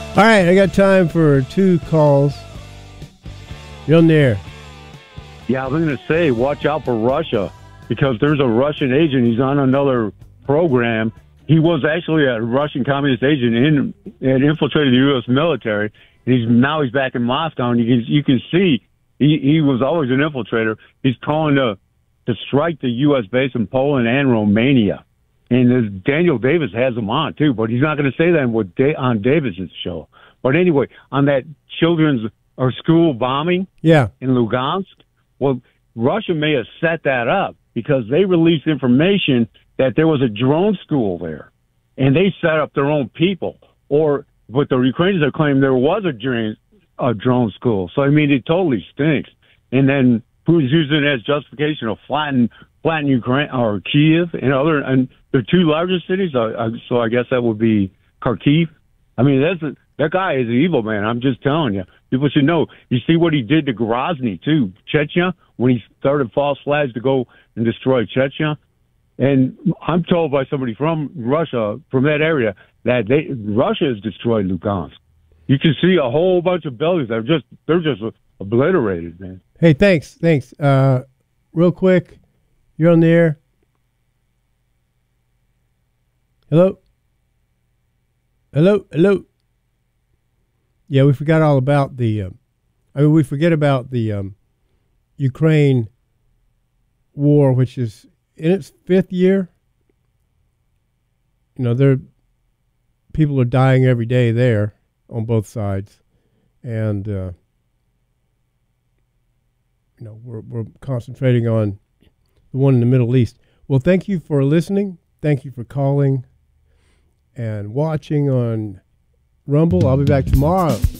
All right, I got time for 2 calls. You're on the air. Yeah, I was going to say, watch out for Russia, because there's a Russian agent. He's on another program. He was actually a Russian communist agent and infiltrated the U.S. military. And he's back in Moscow, and you can see he was always an infiltrator. He's calling to strike the U.S. base in Poland and Romania. And Daniel Davis has him on, too, but he's not going to say that on Davis's show. But anyway, on that children's or school bombing in Lugansk, well, Russia may have set that up because they released information that there was a drone school there, and they set up their own people. But the Ukrainians are claiming there was a drone school. So, I mean, it totally stinks. And then Putin's using it as justification to flatten Ukraine or Kiev and the 2 largest cities. So I guess that would be Kharkiv. I mean, that guy is an evil man. I'm just telling you. People should know. You see what he did to Grozny, too, Chechnya, when he started false flags to go and destroy Chechnya. And I'm told by somebody from Russia, from that area, that Russia has destroyed Lugansk. You can see a whole bunch of buildings. They're just obliterated, man. Hey, thanks. Real quick, you're on the air. Hello? Yeah, we forgot all about we forget about the Ukraine war, which is in its 5th year. You know, people are dying every day there on both sides. And, we're concentrating on the one in the Middle East. Well, thank you for listening. Thank you for calling and watching on Rumble. I'll be back tomorrow.